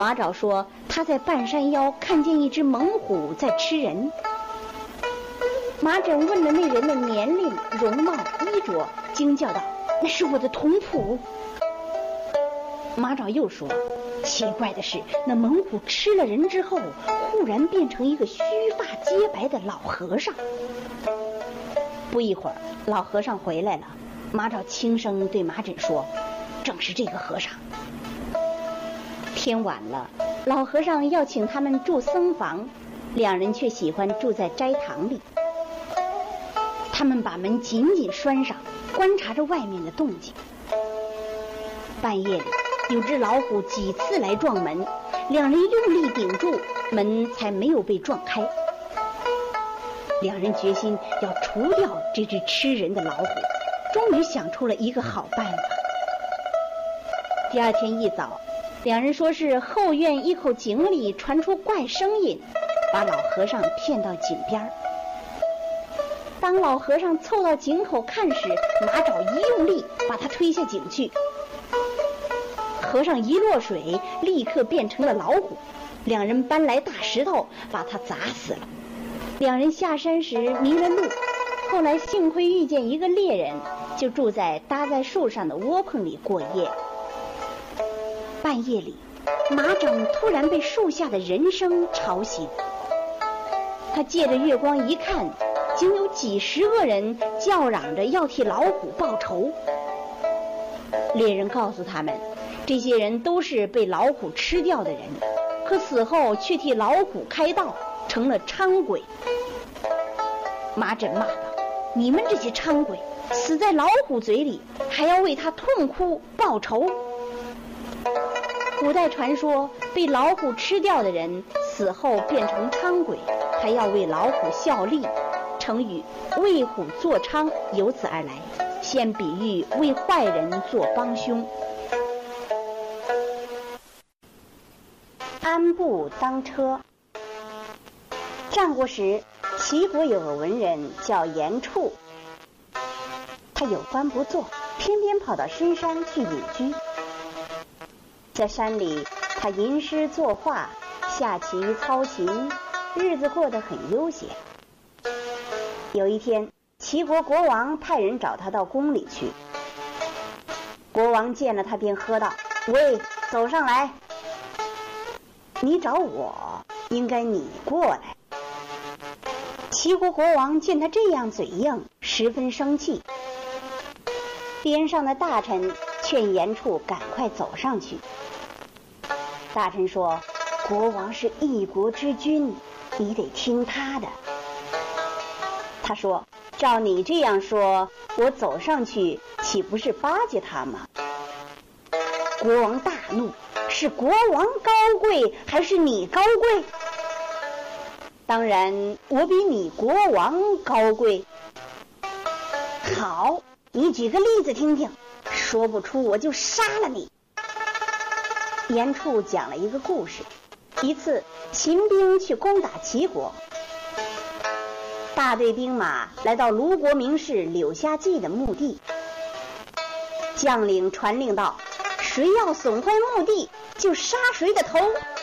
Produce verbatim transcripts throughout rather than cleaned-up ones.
马爪说他在半山腰看见一只猛虎在吃人。马枕问了那人的年龄、容貌、衣着，惊叫道：“那是我的同仆。”马爪又说：“奇怪的是，那猛虎吃了人之后，忽然变成一个须发洁白的老和尚。”不一会儿，老和尚回来了。马爪轻声对马枕说：“正是这个和尚。”天晚了，老和尚要请他们住僧房，两人却喜欢住在斋堂里。他们把门紧紧拴上，观察着外面的动静。半夜里，有只老虎几次来撞门，两人用力顶住，门才没有被撞开。两人决心要除掉这只吃人的老虎，终于想出了一个好办法。第二天一早，两人说是后院一口井里传出怪声音，把老和尚骗到井边。当老和尚凑到井口看时，马爪一用力把他推下井去。和尚一落水，立刻变成了老虎。两人搬来大石头，把他砸死了。两人下山时迷了路，后来幸亏遇见一个猎人，就住在搭在树上的窝棚里过夜。半夜里，马掌突然被树下的人声吵醒。他借着月光一看，竟有几十个人叫嚷着要替老虎报仇。猎人告诉他们，这些人都是被老虎吃掉的人，可死后却替老虎开道，成了伥鬼。马枕骂道：“你们这些伥鬼，死在老虎嘴里，还要为他痛哭报仇。”古代传说，被老虎吃掉的人死后变成伥鬼，还要为老虎效力，成语为虎作伥由此而来，现比喻为坏人做帮凶。安步当车。战国时，齐国有个文人叫严处，他有官不做，偏偏跑到深山去隐居。在山里，他吟诗作画，下棋操琴，日子过得很悠闲。有一天，齐国国王派人找他到宫里去。国王见了他便喝道：“喂，走上来！你找我，应该你过来。”齐国国王见他这样嘴硬，十分生气。边上的大臣劝严处赶快走上去。大臣说：“国王是一国之君，你得听他的。”他说：“照你这样说，我走上去岂不是巴结他吗？”国王大怒：“是国王高贵，还是你高贵？”“当然，我比你国王高贵。”“好，你举个例子听听，说不出我就杀了你。”严处讲了一个故事。一次，秦兵去攻打齐国，大队兵马来到卢国名士柳下计的墓地。将领传令道：“谁要损坏墓地，就杀谁的头。”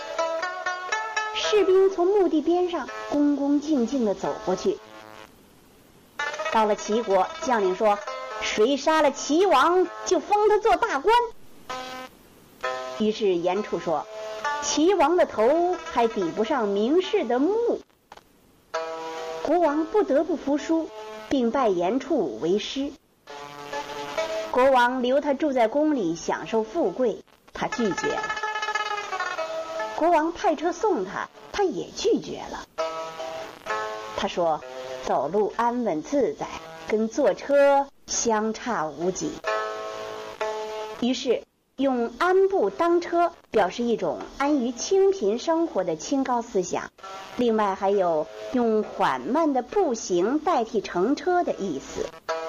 士兵从墓地边上恭恭敬敬地走过去。到了齐国，将领说：“谁杀了齐王，就封他做大官。”于是严处说：“齐王的头还抵不上名士的墓。”国王不得不服输，并拜严处为师。国王留他住在宫里享受富贵，他拒绝了。国王派车送他，他也拒绝了。他说：“走路安稳自在，跟坐车相差无几。”于是用安步当车表示一种安于清贫生活的清高思想，另外还有用缓慢的步行代替乘车的意思。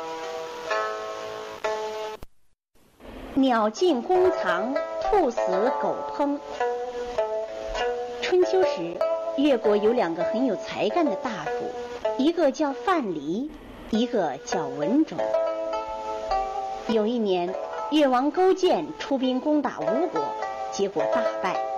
鸟进弓藏，兔死狗烹。春秋时，越国有两个很有才干的大夫，一个叫范蠡，一个叫文种。有一年，越王勾践出兵攻打吴国，结果大败。